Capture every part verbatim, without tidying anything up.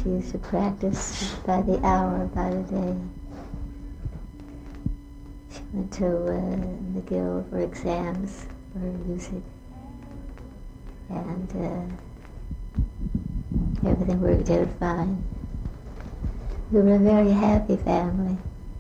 She used to practice by the hour, by the day. She went to uh, McGill for exams for music, and uh, everything worked out fine. We were a very happy family,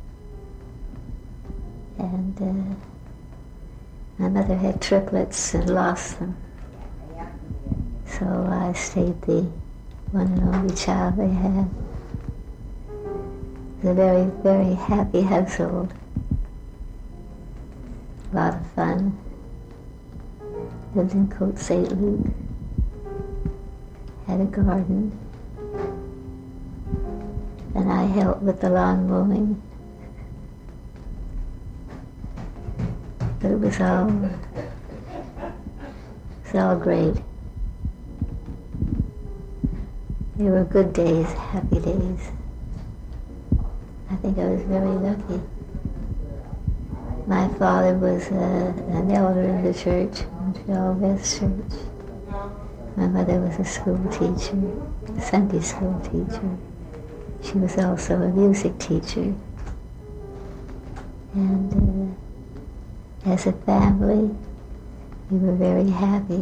and uh, my mother had triplets and lost them, so I stayed the one and only child they had. It was a very, very happy household. A lot of fun. Lived in Côte Saint Luc. Had a garden. And I helped with the lawn mowing. But it was all, it was all great. They were good days, happy days. I think I was very lucky. My father was uh, an elder in the church, Montreal West Church. My mother was a school teacher, a Sunday school teacher. She was also a music teacher. And uh, as a family, we were very happy.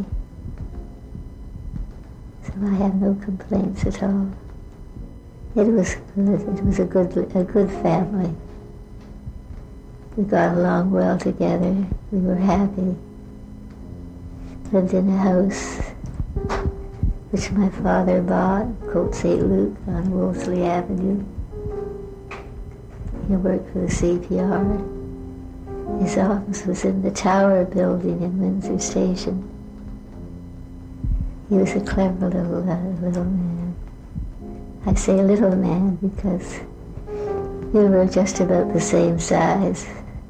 So I have no complaints at all. It was good. It was a good, a good family. We got along well together. We were happy. Lived in a house which my father bought, Côte Saint Luc on Wolseley Avenue. He worked for the C P R. His office was in the Tower building in Windsor Station. He was a clever little, uh, little man. I say little man because we were just about the same size.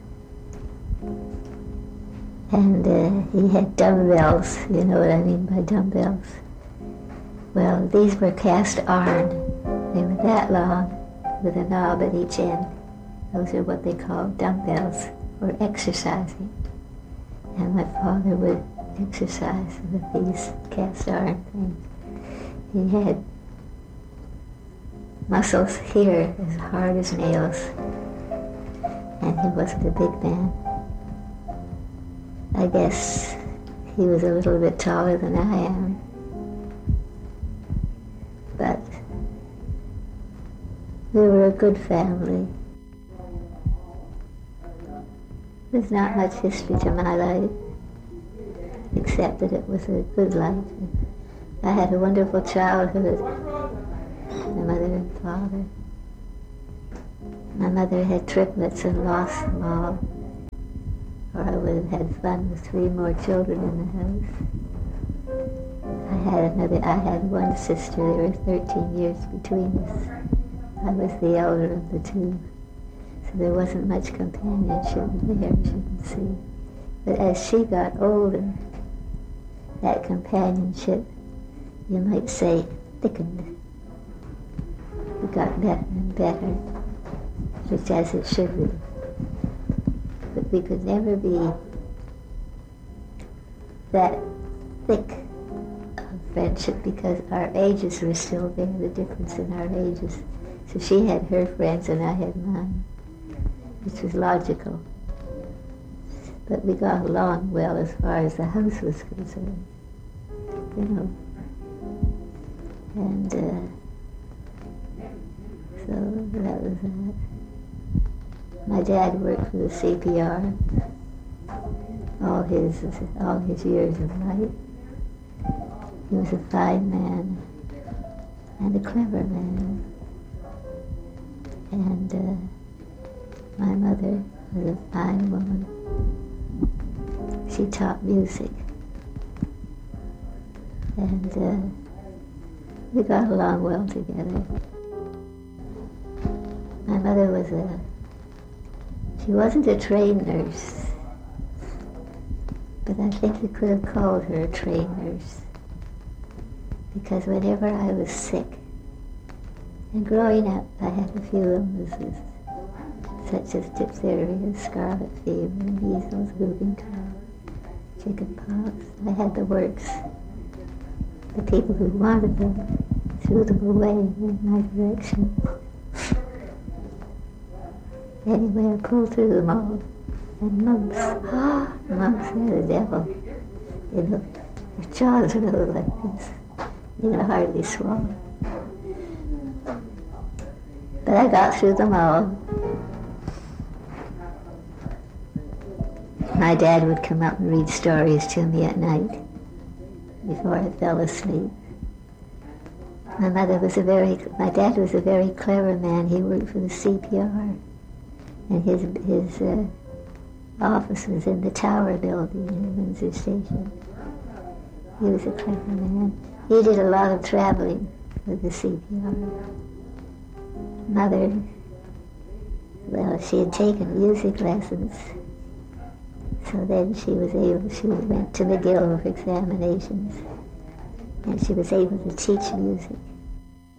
And uh, he had dumbbells, you know what I mean by dumbbells. Well, these were cast iron. They were that long with a knob at each end. Those are what they call dumbbells for exercising. And my father would exercise with these cast iron things. He had muscles here as hard as nails, and he wasn't a big man. I guess he was a little bit taller than I am, but we were a good family. There's not much history to my life, except that it was a good life. I had a wonderful childhood, my mother and father. My mother had triplets and lost them all, or I would have had fun with three more children in the house. I had another, I had one sister, there were thirteen years between us. I was the elder of the two, so there wasn't much companionship there, as you can see. But as she got older, that companionship, you might say, thickened. It got better and better, which as it should be. But we could never be that thick of friendship because our ages were still there, the difference in our ages. So she had her friends and I had mine, which was logical. But we got along well as far as the house was concerned, you know. And uh, so that was that. My dad worked for the C P R all his all his years of life. He was a fine man and a clever man. And uh, my mother was a fine woman. She taught music. And uh, we got along well together. My mother was a, she wasn't a trained nurse, but I think you could have called her a trained nurse. Because whenever I was sick, and growing up I had a few illnesses, such as diphtheria, scarlet fever, measles, whooping cough, chicken pox. I had the works. The people who wanted them threw them away in my direction. Anyway, I pulled through them all. And monks, ah, monks, they're the devil. You know, their jaws are little like this. You can hardly swallow. But I got through them all. My dad would come up and read stories to me at night before I fell asleep. My mother was a very, my dad was a very clever man. He worked for the C P R. And his, his uh, office was in the Tower building in Windsor Station. He was a clever man. He did a lot of traveling with the C P R. Mother, well, she had taken music lessons, so then she was able, she went to McGill for examinations, and she was able to teach music.